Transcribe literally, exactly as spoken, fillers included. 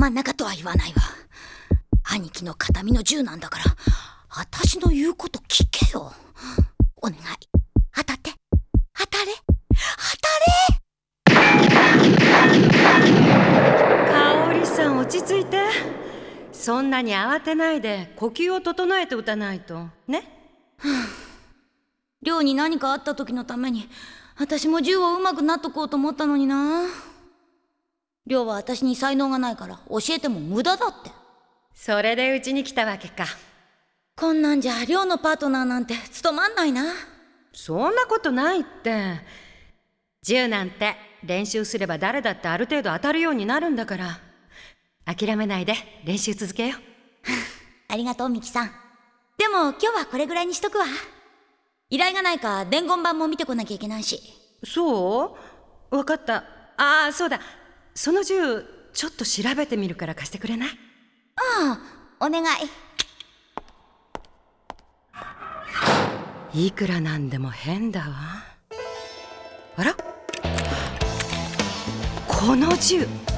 真ん中とは言わないわ。兄貴の形見の銃なんだから、私の言うこと聞けよ。お願い、当たって、当たれ、当たれ。 香織さん、落ち着いて。そんなに慌てないで呼吸を整えて打たないとね。 亮に何かあった時のために私も銃を上手くなっとこうと思ったのにな。亮は私に才能がないから教えても無駄だって。 それでうちに来たわけか。 こんなんじゃ亮のパートナーなんて務まんないな。 そんなことないって。銃なんて練習すれば誰だってある程度当たるようになるんだから、諦めないで練習続けよう。 ありがとうミキさん。でも今日はこれぐらいにしとくわ。依頼がないか伝言板も見てこなきゃいけないし。 そう？わかった。ああ、そうだ。その銃ちょっと調べてみるから貸してくれない？ ああ、お願い。いくらなんでも変だわ。あら？この銃